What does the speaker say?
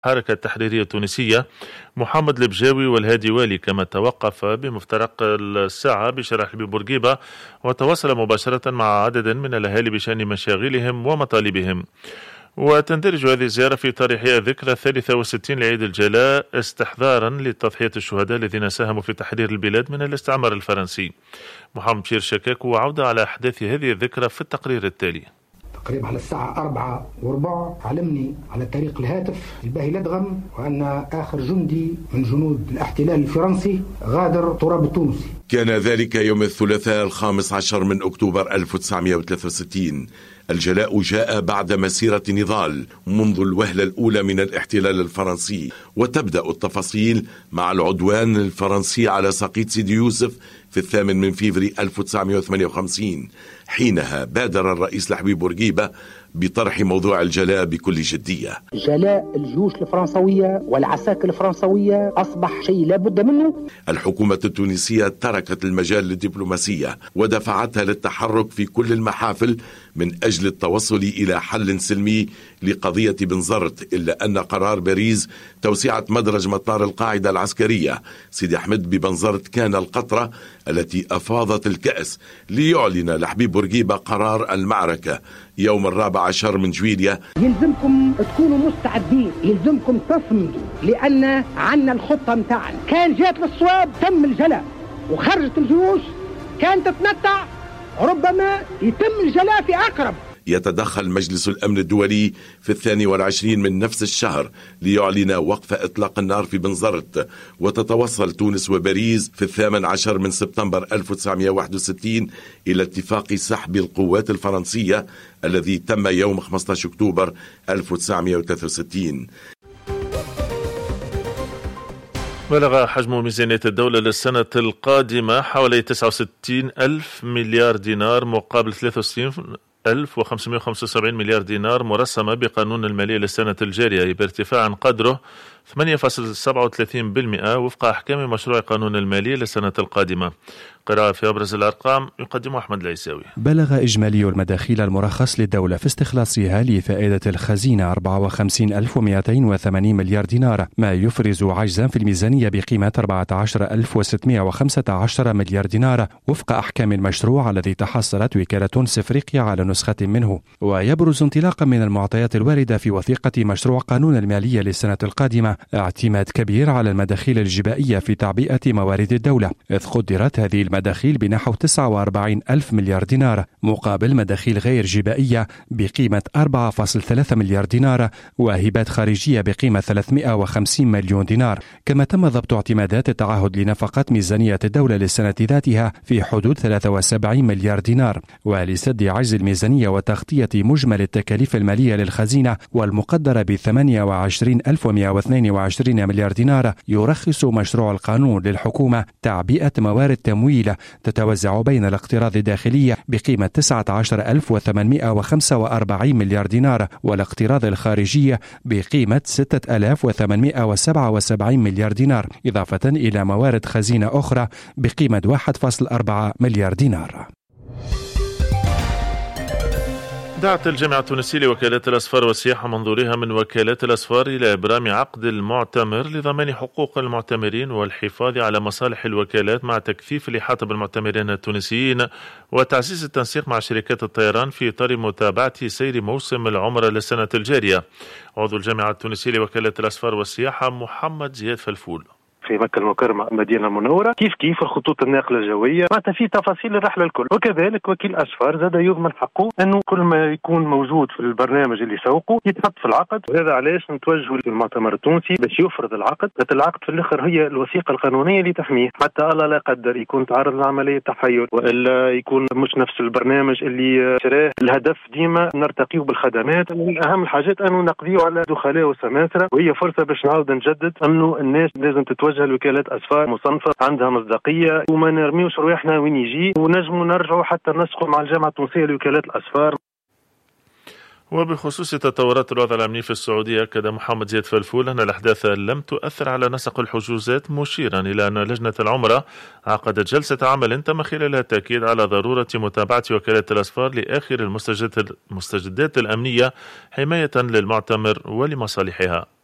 الحركة التحريرية التونسية محمد البجاوي والهادي والي، كما توقف بمفترق الساعة بشارع حبيب بورقيبة وتواصل مباشرة مع عدد من الأهالي بشأن مشاغلهم ومطالبهم. وتندرج هذه الزيارة في إطار إحياء الذكرى 63 لعيد الجلاء استحضارا لتضحية الشهداء الذين ساهموا في تحرير البلاد من الاستعمار الفرنسي. محمد بشير شكاك وعودة على أحداث هذه الذكرى في التقرير التالي. تقريبا على الساعة 4:15 علمني على طريق الهاتف الباهي لدغم وأن آخر جندي من جنود الاحتلال الفرنسي غادر التراب التونسي. كان ذلك يوم الثلاثاء 15 من أكتوبر 1963. الجلاء جاء بعد مسيرة نضال منذ الوهلة الأولى من الاحتلال الفرنسي، وتبدأ التفاصيل مع العدوان الفرنسي على ساقيط سيدي يوسف في 8 فبراير 1958. حينها بادر الرئيس لحبيب بورقيبة بطرح موضوع الجلاء بكل جدية. جلاء الجيوش الفرنسوية والعساكر الفرنسوية أصبح شيء لابد منه. الحكومة التونسية تركت المجال للدبلوماسية ودفعتها للتحرك في كل المحافل من أجل التوصل إلى حل سلمي لقضية بنزرت، إلا أن قرار باريس توسعة مدرج مطار القاعدة العسكرية سيدي أحمد ببنزرت كان القطرة التي أفاضت الكأس ليعلن لحبيب بورقيبة قرار المعركة يوم 14 من جويلية. يلزمكم تكونوا مستعدين، يلزمكم تصمدوا، لأن عنا الخطة متاعنا. كان جات للصواب تم الجلاء وخرجت الجيوش كانت تتنتع، ربما يتم الجلاء في أقرب. يتدخل مجلس الأمن الدولي في 22 من نفس الشهر ليعلن وقف إطلاق النار في بنزرت، وتتوصل تونس وباريس في 18 من سبتمبر 1961 إلى اتفاق سحب القوات الفرنسية الذي تم يوم 15 أكتوبر 1963. بلغ حجم ميزانية الدولة للسنة القادمة حوالي 69 ألف مليار دينار مقابل 63,575 مليار دينار مرسمة بقانون المالية للسنة الجارية، بارتفاع قدره 8.37% وفق أحكام مشروع قانون المالية للسنة القادمة. قراءة في أبرز الأرقام يقدم أحمد العيساوي. بلغ إجمالي المداخيل المرخص للدولة في استخلاصها لفائدة الخزينة 54,280 مليار دينار، ما يفرز عجزا في الميزانية بقيمة 14,615 مليار دينار وفق أحكام المشروع الذي تحصلت وكالة سفريقيا على نسخة منه. ويبرز انطلاقا من المعطيات الواردة في وثيقة مشروع قانون المالية للسنة القادمة اعتماد كبير على المداخيل الجبائية في تعبئة موارد الدولة، إذ قدرت هذه المداخيل بنحو 49 ألف مليار دينار مقابل مداخيل غير جبائية بقيمة 4.3 مليار دينار وهبات خارجية بقيمة 350 مليون دينار. كما تم ضبط اعتمادات التعهد لنفقة ميزانية الدولة للسنة ذاتها في حدود 73 مليار دينار. ولسد عجز الميزانية وتغطية مجمل التكاليف المالية للخزينة والمقدرة ب 28,122 مليار دينار، يرخص مشروع القانون للحكومة تعبئة موارد تمويل تتوزع بين الاقتراض الداخلي بقيمة 19,845 مليار دينار والاقتراض الخارجي بقيمة 6,877 مليار دينار، إضافة إلى موارد خزينة أخرى بقيمة 1.4 مليار دينار. دعت الجامعة التونسية لوكالات الأسفار والسياحة منظورها من وكالات الأسفار إلى إبرام عقد المعتمر لضمان حقوق المعتمرين والحفاظ على مصالح الوكالات مع تكثيف الإحاطة بالمعتمرين التونسيين وتعزيز التنسيق مع شركات الطيران في إطار متابعة سير موسم العمرة للسنة الجارية. عضو الجامعة التونسية لوكالات الأسفار والسياحة محمد زياد فلفول. في مكة المكرمة المدينة المنورة كيف الخطوط الناقلة الجوية معناتها في تفاصيل الرحلة الكل، وكذلك وكيل أسفار زاد يضمن حقه أنه كل ما يكون موجود في البرنامج اللي يسوقه يتحط في العقد. وهذا علاش نتوجهوا للمؤتمر التونسي باش يفرض العقد. العقد في الآخر هي الوثيقة القانونية اللي تحميه حتى الله لا قدر يكون تعرض لعملية تحيل وإلا يكون مش نفس البرنامج اللي شراه. الهدف ديما نرتقيه بالخدمات. من أهم الحاجات أنه نقضيه على دخلاء وسماسرة، وهي فرصة باش نعاود نجدد أنه الناس لازم تتوجه الوكالات أسفار مصنفة عندها مصداقية وما نرميوش رواحنا وين يجي، ونجموا نرجعوا حتى نسقوا مع الجامعة التونسية لوكالات الأسفار. وبخصوص تطورات الوضع الأمني في السعودية، أكد محمد زياد فلفول أن الأحداث لم تؤثر على نسق الحجوزات، مشيرا إلى أن لجنة العمرة عقدت جلسة عمل تم خلالها التأكيد على ضرورة متابعة وكالات الأسفار لآخر المستجدات الأمنية حماية للمعتمر ولمصالحها.